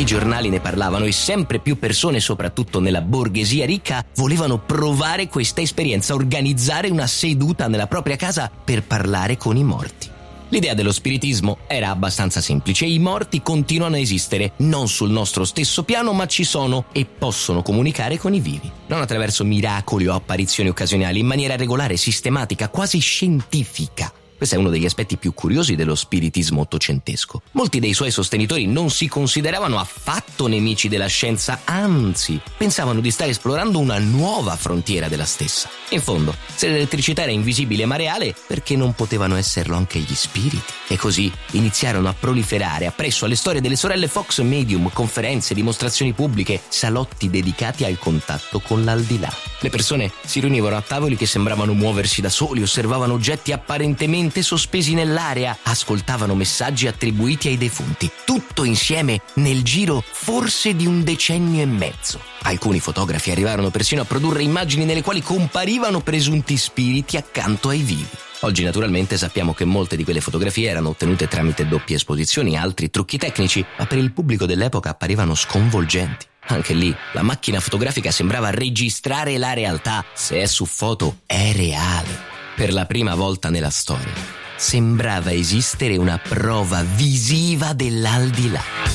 I giornali ne parlavano e sempre più persone, soprattutto nella borghesia ricca, volevano provare questa esperienza, organizzare una seduta nella propria casa per parlare con i morti. L'idea dello spiritismo era abbastanza semplice: i morti continuano a esistere, non sul nostro stesso piano, ma ci sono e possono comunicare con i vivi. Non attraverso miracoli o apparizioni occasionali, in maniera regolare, sistematica, quasi scientifica. Questo è uno degli aspetti più curiosi dello spiritismo ottocentesco. Molti dei suoi sostenitori non si consideravano affatto nemici della scienza, anzi, pensavano di stare esplorando una nuova frontiera della stessa. In fondo, se l'elettricità era invisibile ma reale, perché non potevano esserlo anche gli spiriti? E così iniziarono a proliferare appresso alle storie delle sorelle Fox medium, conferenze, dimostrazioni pubbliche, salotti dedicati al contatto con l'aldilà. Le persone si riunivano a tavoli che sembravano muoversi da soli, osservavano oggetti apparentemente sospesi nell'aria, ascoltavano messaggi attribuiti ai defunti, tutto insieme nel giro forse di 1 decennio e mezzo. Alcuni fotografi arrivarono persino a produrre immagini nelle quali comparivano presunti spiriti accanto ai vivi. Oggi naturalmente sappiamo che molte di quelle fotografie erano ottenute tramite doppie esposizioni e altri trucchi tecnici, ma per il pubblico dell'epoca apparivano sconvolgenti. Anche lì la macchina fotografica sembrava registrare la realtà. Se è su foto è reale. Per la prima volta nella storia sembrava esistere una prova visiva dell'aldilà.